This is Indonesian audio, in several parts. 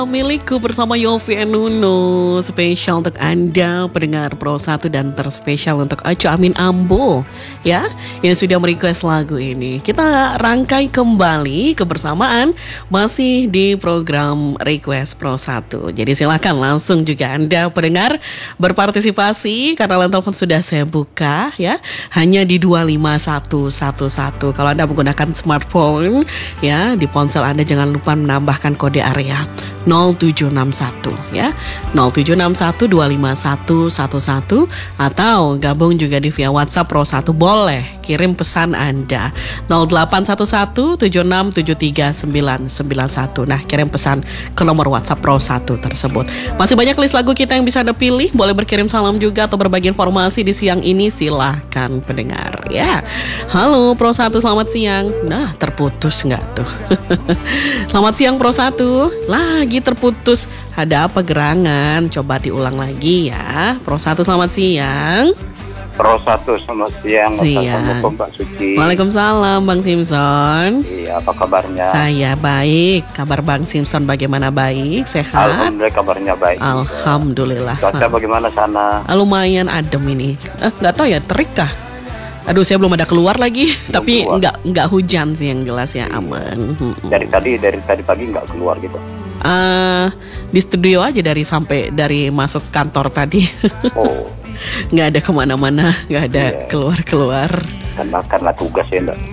Milikku bersama Yofi and Nuno. Spesial untuk Anda pendengar Pro 1 dan terspesial untuk Ocu Amin Ambo ya, yang sudah merequest lagu ini. Kita rangkai kembali kebersamaan masih di program Request Pro 1. Jadi silakan langsung juga Anda pendengar berpartisipasi, karena line telepon sudah saya buka ya, hanya di 25111. Kalau Anda menggunakan smartphone ya, di ponsel Anda jangan lupa menambahkan kode area 0761 ya, 0761 25111, atau gabung juga di via WhatsApp Pro 1, boleh kirim pesan Anda 0811 7673 991. Nah, kirim pesan ke nomor WhatsApp Pro 1 tersebut. Masih banyak list lagu kita yang bisa Anda pilih, boleh berkirim salam juga atau berbagi informasi di siang ini, silahkan pendengar ya. Halo Pro 1, selamat siang. Nah, terputus nggak tuh? Selamat siang Pro 1, lagi terputus. Ada apa gerangan? Coba diulang lagi ya. Pro 1, selamat siang. Pro 1, selamat siang. Assalamualaikum Mbak Suci. Waalaikumsalam Bang Simpson. Iya, apa kabarnya? Saya baik. Kabar Bang Simpson bagaimana? Baik, sehat? Alhamdulillah kabarnya baik. Alhamdulillah. Cuaca bagaimana sana? Lumayan adem ini. Nggak tahu ya, terik kah? Aduh, saya belum ada keluar lagi. Tapi nggak hujan sih, yang jelas ya, aman. Dari tadi pagi nggak keluar gitu. Di studio aja dari masuk kantor tadi. Oh. Nggak ada kemana-mana, nggak ada keluar-keluar. Karena tugas ya, Mbak.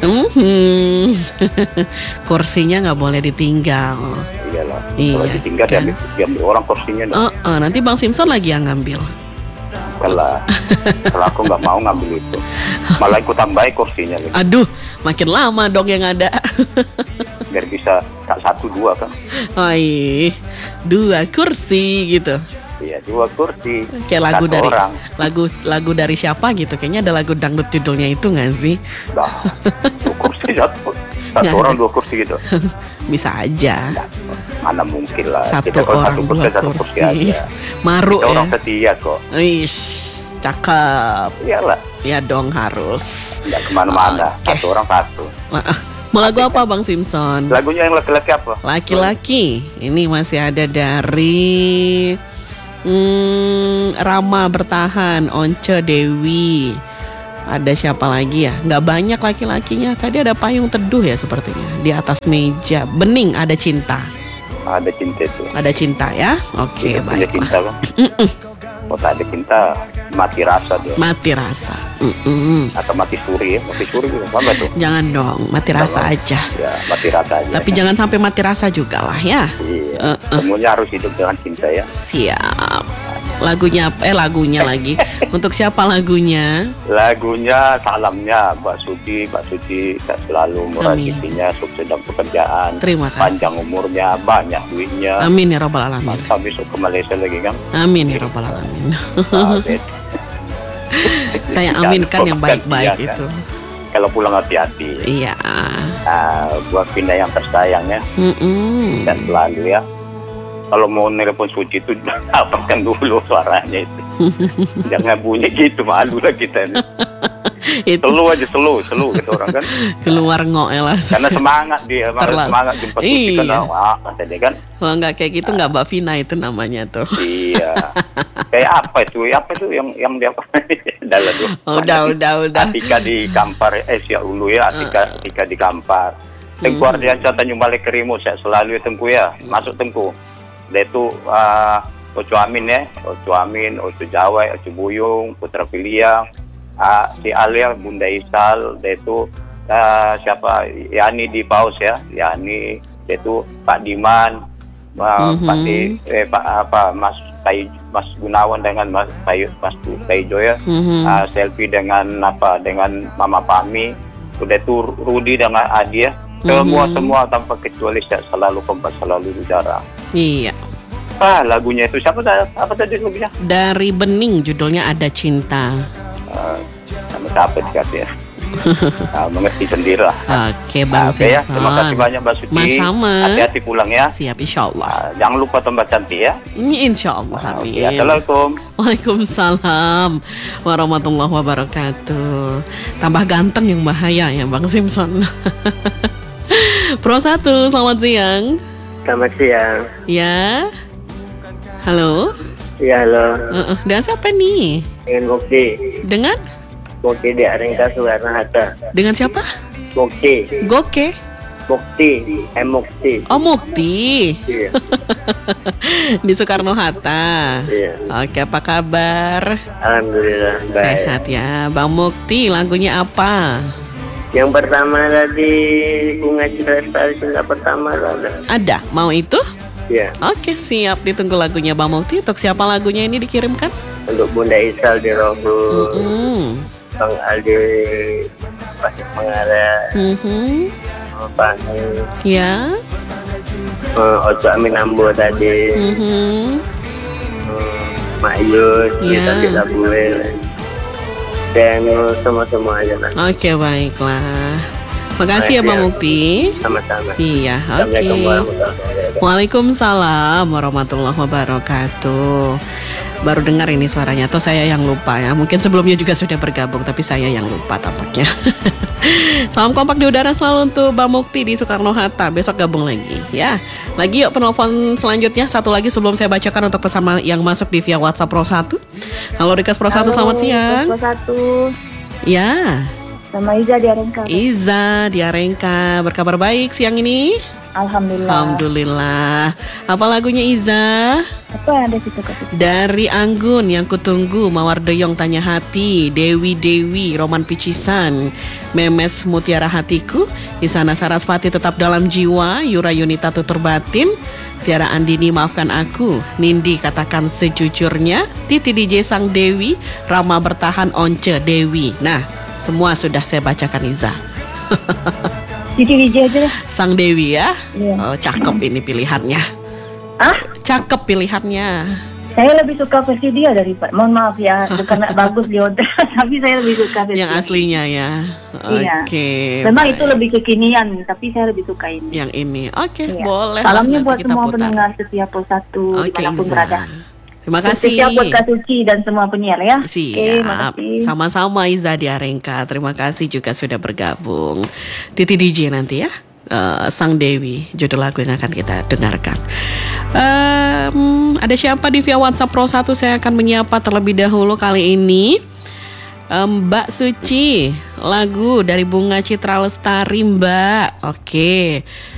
Kursinya nggak boleh ditinggal. Iyalah. Kalau ditinggal kan? diambil orang kursinya. Nanti Bang Simpson lagi yang ngambil. Kalau aku nggak mau ngambil itu, malah ikut tambahin kursinya gitu. Aduh, makin lama dong yang ada. Biar bisa tak 1-2 kan. Oi, 2 kursi gitu. Iya, 2 kursi. Kayak lagu dari siapa gitu. Kayaknya ada lagu dangdut judulnya itu nggak sih? Nah, 2 kursi satu orang 2 kursi gitu. Bisa aja. Mana mungkin lah. Satu kita orang 2 kursi aja. Maru kita ya. Orang setia kok. Ish, cakep. Iyalah. Ya dong, harus. Nggak kemana-mana. Satu orang satu. Mau lagu apa Bang Simpson? Lagunya yang laki-laki apa? Laki-laki. Ini masih ada dari Rama Bertahan, Once Dewi. Ada siapa lagi ya? Nggak banyak laki-lakinya. Tadi ada Payung Teduh ya sepertinya. Di atas meja Bening, ada Cinta. Ada cinta itu. Ada cinta ya? Oke, baiklah. Ada cinta kan? Kalau tak ada cinta, mati rasa dia. Mati rasa. Atau mati suri ya. Mati suri juga sama tuh. Jangan dong, mati rasa aja. Ya, mati rasa aja. Tapi jangan sampai mati rasa juga lah ya. Iya. Semuanya harus hidup dengan cinta ya. Siap. Lagunya lagi. Untuk siapa lagunya? Lagunya salamnya Mbak Suci tak selalu murah rezekinya, sukses dalam pekerjaan. Terima kasih. Panjang umurnya, banyak duitnya. Amin ya rabbal alamin. Mantap, besok ke Malaysia lagi kan? Amin ya rabbal alamin. Saya aminkan yang baik-baik itu. Kalau pulang hati-hati. Iya. Buat Pinda yang tersayang ya. Dan selalu ya. Kalau mau nelpon Suci itu dapatkan dulu suaranya itu. Jangan bunyi gitu, malu lah kita ini. Selu aja gitu orang kan. Keluar ngoel. Karena semangat dia, semangat jumpa Suci kan. Kata dia kan. Kalau nggak kayak gitu nggak Mbak Vina itu namanya tuh. Iya. Kayak apa itu yang dia dalam tuh. Udah. Atika di Kampar, siap dulu ya. Atika di Kampar. Tengku Ardian Tanjung Balai Kerimu, saya selalu ya Tengku ya. Masuk Tengku. Dia itu Ocu Amin ya, Ocu Amin, Ocu Jawai, Ocu Buyung, Putra Piliang, si Alia, Bunda Isal, dia itu siapa, Yani di Paus ya, Yani, dia itu Pak Diman, Mas Gunawan dengan Mas Taijo ya, Selfie dengan Mama Pami, udah itu Rudi dengan Adi ya. Semua tanpa kecuali saya selalu kompak, selalu bicara. Iya. Lagunya itu apa tadi lagunya? Dari Bening, judulnya Ada Cinta. Sama siapa dikasih ya? Mengerti sendiri lah. Oke, Bang Simpson. Ya, terima kasih banyak Mbak Suci. Sama. Hati-hati pulang ya. Siap, insya Allah. Jangan lupa tambah cantik ya. Insya Allah. Amin. Assalamualaikum. Waalaikumsalam warahmatullahi wabarakatuh. Tambah ganteng yang bahaya ya Bang Simpson. Pro 1, selamat siang. Selamat siang. Ya. Halo. Ya, halo. Dengan siapa nih? Dengan Mukti. Dengan? Mukti di Arengka Soekarno Hatta. Dengan siapa? Mukti. Goke. Mukti. Mukti. Oh, Mukti. Iya. Di Soekarno Hatta. Iya. Oke, apa kabar? Alhamdulillah baik. Sehat ya. Bang Mukti, lagunya apa? Yang pertama tadi Bunga Citra Lestari Cinta Pertama Ada, mau itu? Ya. Oke, siap. Ditunggu lagunya Bang Mukti. Untuk siapa lagunya ini dikirimkan? Untuk Bunda Isal di Rohul, Bang Aldi Pasir Mengara, Bang Ya. Ojo Amin Ambo tadi, Mak Yus, Ya. Tadi Labuel, dan semua aja lah. Oke, baiklah. Makasih ya Bang Mukti. Sama-sama. Iya, Assalamualaikum oke. warahmatullahi wabarakatuh. Waalaikumsalam warahmatullahi wabarakatuh. Baru dengar ini suaranya, atau saya yang lupa ya. Mungkin sebelumnya juga sudah bergabung, tapi saya yang lupa tampaknya. Salam kompak di udara selalu untuk Bang Mukti di Soekarno Hatta. Besok gabung lagi ya. Lagi yuk penelpon selanjutnya. Satu lagi sebelum saya bacakan untuk pesan yang masuk di via WhatsApp Pro 1. Halo Rikas Pro 1, selamat siang. Pro 1. Ya. Sama Iza di Arengka. Iza di Arengka, berkabar baik siang ini? Alhamdulillah. Alhamdulillah. Apa lagunya Iza? Apa yang ada situ kasih? Dari Anggun yang kutunggu, Mawar Doyong Tanya Hati, Dewi Roman Picisan, Memes Mutiara Hatiku, Isana Sarasvati Tetap Dalam Jiwa, Yura Yunita Tutur Batin, Tiara Andini Maafkan Aku, Nindi Katakan Sejujurnya, Titi DJ Sang Dewi, Rama Bertahan Once Dewi. Nah, semua sudah saya bacakan Iza. Titi DJ aja deh. Sang Dewi ya. Iya. Oh, cakep ini pilihannya. Ah? Cakep pilihannya. Saya lebih suka versi dia daripada, mohon maaf ya, bukan bagus dia, tapi saya lebih suka versi Yang aslinya ya. Iya. Oke. Memang baik. itu lebih kekinian, tapi saya lebih suka ini. Yang ini. Oke, Iya. boleh. Salamnya Nanti buat kita semua putar. pendengar setiap Pro 1 Oke, dimanapun Iza. berada. Terima kasih. Spesial buat Kak Suci dan semua penyiar ya. Siap. makasih. Sama-sama Iza di Arengka. Terima kasih juga sudah bergabung. Titi DJ nanti ya. Sang Dewi, judul lagu yang akan kita dengarkan. Ada siapa di via WhatsApp Pro 1? Saya akan menyapa terlebih dahulu kali ini. Mbak Suci, lagu dari Bunga Citra Lestari Mbak. Oke,